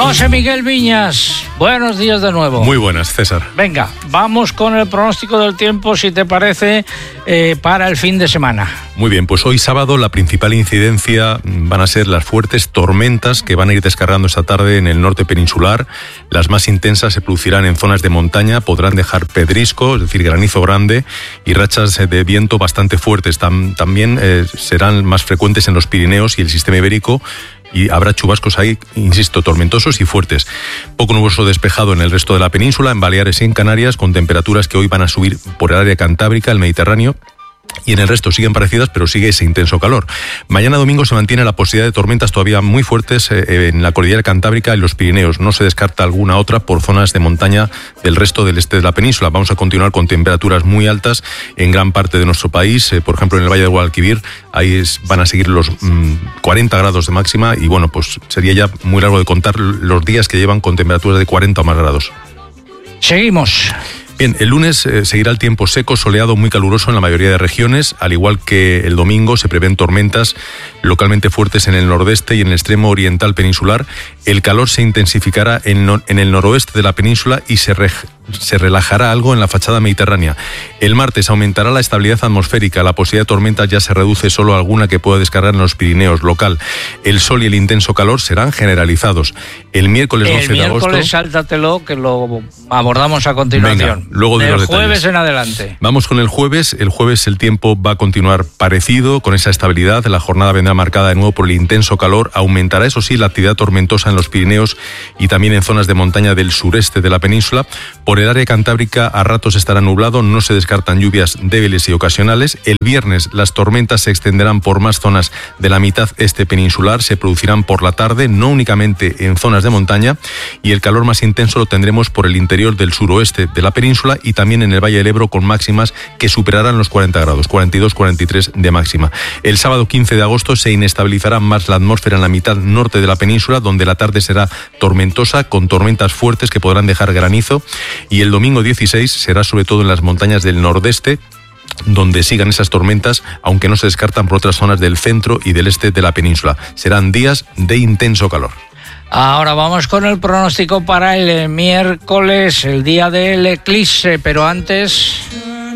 José Miguel Viñas, buenos días de nuevo. Muy buenas, César. Venga, vamos con el pronóstico del tiempo, si te parece, para el fin de semana. Muy bien, pues hoy sábado la principal incidencia van a ser las fuertes tormentas que van a ir descargando esta tarde en el norte peninsular. Las más intensas se producirán en zonas de montaña, podrán dejar pedrisco, es decir, granizo grande, y rachas de viento bastante fuertes. También serán más frecuentes en los Pirineos y el sistema ibérico, y habrá chubascos ahí, insisto, tormentosos y fuertes. Poco nuboso despejado en el resto de la península, en Baleares y en Canarias, con temperaturas que hoy van a subir por el área cantábrica, el Mediterráneo, y en el resto siguen parecidas, pero sigue ese intenso calor. Mañana domingo se mantiene la posibilidad de tormentas todavía muy fuertes en la cordillera cantábrica y los Pirineos. No se descarta alguna otra por zonas de montaña del resto del este de la península. Vamos a continuar con temperaturas muy altas en gran parte de nuestro país. Por ejemplo, en el Valle del Guadalquivir, ahí van a seguir los 40 grados de máxima y bueno, pues sería ya muy largo de contar los días que llevan con temperaturas de 40 o más grados. Seguimos. Bien, el lunes seguirá el tiempo seco, soleado, muy caluroso en la mayoría de regiones. Al igual que el domingo, se prevén tormentas localmente fuertes en el nordeste y en el extremo oriental peninsular. El calor se intensificará en el noroeste de la península y se relajará algo en la fachada mediterránea. El martes aumentará la estabilidad atmosférica. La posibilidad de tormentas ya se reduce solo a alguna que pueda descargar en los Pirineos local. El sol y el intenso calor serán generalizados. El miércoles 12 de agosto... El miércoles sáltatelo, que lo abordamos a continuación. Venga, luego de los detalles. Jueves en adelante. Vamos con el jueves. El jueves el tiempo va a continuar parecido, con esa estabilidad. La jornada vendrá marcada de nuevo por el intenso calor. Aumentará, eso sí, la actividad tormentosa en los Pirineos y también en zonas de montaña del sureste de la península. Por el área cantábrica a ratos estará nublado, no se descartan lluvias débiles y ocasionales. El viernes las tormentas se extenderán por más zonas de la mitad este peninsular, se producirán por la tarde, no únicamente en zonas de montaña, y el calor más intenso lo tendremos por el interior del suroeste de la península y también en el Valle del Ebro, con máximas que superarán los 40 grados, 42-43 de máxima. El sábado 15 de agosto se inestabilizará más la atmósfera en la mitad norte de la península, donde la tarde será tormentosa, con tormentas fuertes que podrán dejar granizo. Y el domingo 16 será sobre todo en las montañas del nordeste, donde sigan esas tormentas, aunque no se descartan por otras zonas del centro y del este de la península. Serán días de intenso calor. Ahora vamos con el pronóstico para el miércoles, el día del eclipse, pero antes...